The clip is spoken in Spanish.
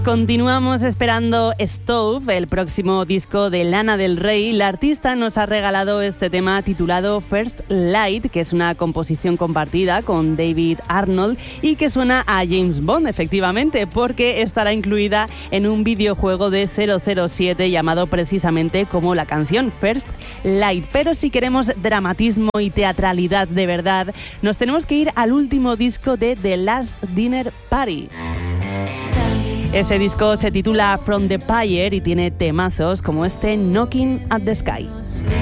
Continuamos esperando Stove, el próximo disco de Lana del Rey. La artista nos ha regalado este tema titulado First Light, que es una composición compartida con David Arnold y que suena a James Bond, efectivamente, porque estará incluida en un videojuego de 007 llamado precisamente como la canción First Light. Pero si queremos dramatismo y teatralidad de verdad, nos tenemos que ir al último disco de The Last Dinner Party. Ese disco se titula From the Pyre y tiene temazos como este Knocking at the Sky.